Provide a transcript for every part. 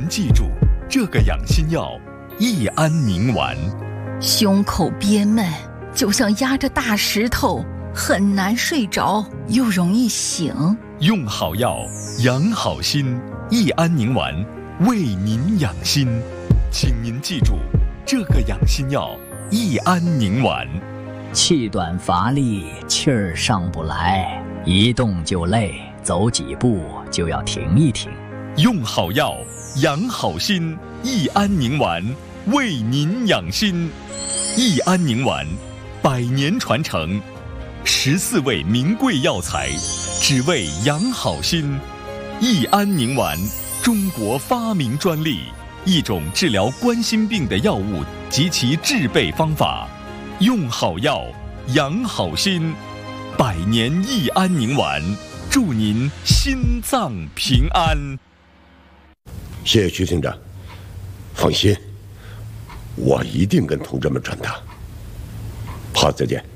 您记住，这个养心药益安宁丸。 胸口憋闷，就像压着大石头，很难睡着，又容易醒。 用好药，养好心，益安宁丸为您养心。请您记住，这个养心药益安宁丸。 气短乏力，气儿上不来，一动就累，走几步就要停一停。 用好药，养好心，益安宁丸为您养心。益安宁丸100年传承，14味名贵药材，只为养好心。益安宁丸，中国发明专利，一种治疗冠心病的药物及其制备方法。用好药，养好心，100年益安宁丸，祝您心脏平安。 谢谢徐厅长，放心，我一定跟同志们传达。好，再见。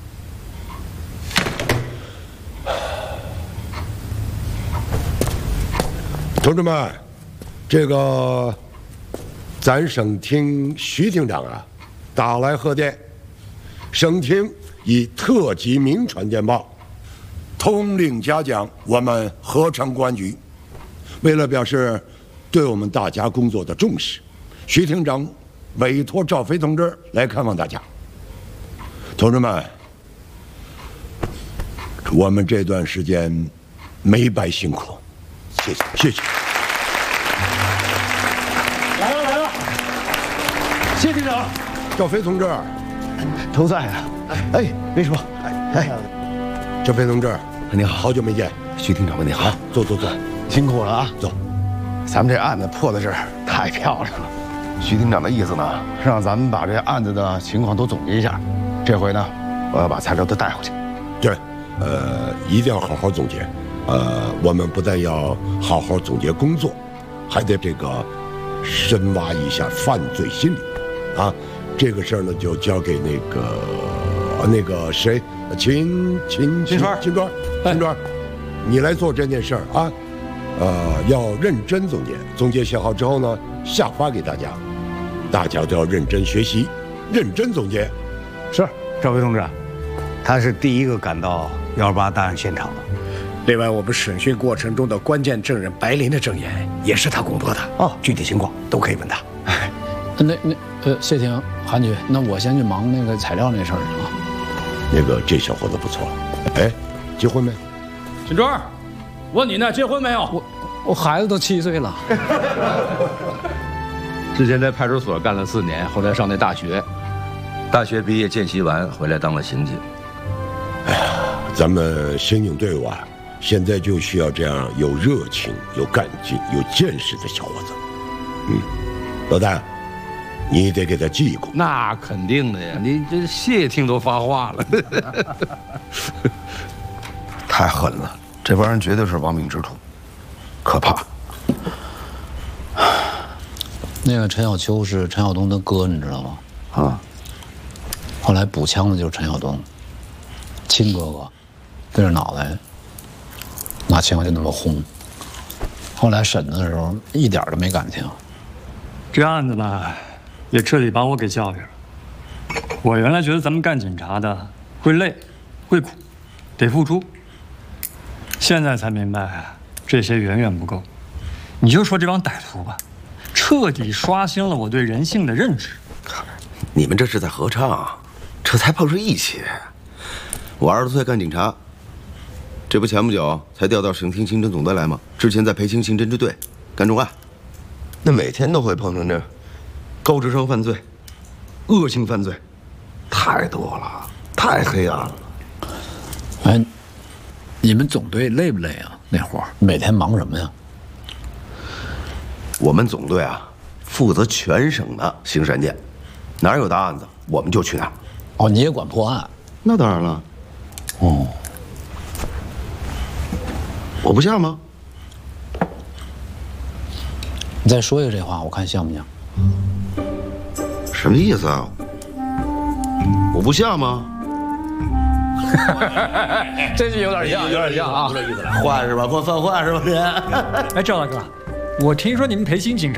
同志们，这个咱省厅徐厅长啊，打来贺电，省厅以特级名传电报，统领嘉奖我们合成公安局。为了表示对我们大家工作的重视，徐厅长委托赵飞同志来看望大家。同志们，我们这段时间没白辛苦，谢谢，谢谢。 来了来了，谢厅长， 赵飞同志， 同在啊。哎，没说。哎， 赵飞同志， 你好， 好久没见。 徐厅长，你好， 坐坐坐， 辛苦了啊。 走。 咱们这案子破的是太漂亮了。徐厅长的意思呢，是让咱们把这案子的情况都总结一下。这回呢，我要把材料都带回去。 对，一定要好好总结。我们不但要好好总结工作，还得这个深挖一下犯罪心理。啊，这个事儿呢，就交给那个谁，秦川，你来做这件事儿啊。要认真总结，总结写好之后呢，下发给大家，大家都要认真学习，认真总结。 是，赵飞同志，他是第一个赶到128大案现场的。另外，我们审讯过程中的关键证人白林的证言也是他供得的。哦，具体情况都可以问他。 谢霆、韩局，那我先去忙那个材料那事儿去了。 这小伙子不错，哎，结婚没？ 秦川，问你呢，结婚没有？我孩子都7岁了。 之前在派出所干了4年，后来上那大学，大学毕业见习完回来当了刑警。 哎呀，咱们刑警队伍啊，现在就需要这样有热情、有干劲、有见识的小伙子。老大，你得给他记一功。 那肯定的呀，你这谢听都发话了。 太狠了，这帮人绝对是亡命之徒，可怕。 那个陈小秋是陈晓东的哥，你知道吗？ 啊。 后来补枪的就是陈晓东，亲哥哥，对着脑袋拿枪就那么轰。后来审的时候一点都没感情。 这案子吧，也彻底把我给教育了。我原来觉得咱们干警察的会累、会苦，得付出。现在才明白，这些远远不够。你就说这帮歹徒吧，彻底刷新了我对人性的认知。 你们这是在合唱，这才碰上一起。我20多岁干警察，这不前不久才调到省厅刑侦总队来吗？之前在培青刑侦支队干重案。那每天都会碰上这高智商犯罪、恶性犯罪，太多了，太黑暗了。 哎，你们总队累不累啊？那活儿每天忙什么呀？ 我们总队啊，负责全省的刑事案件，哪有大案子我们就去哪儿。 哦，你也管破案？ 那当然了。 哦， 我不像吗？ 你再说一个这话，我看像不像？ 什么意思啊？我不像吗？ 这句有点像，有点像啊， 换是吧？换犯换是不是？ 哎，赵大哥，我听说你们培新警察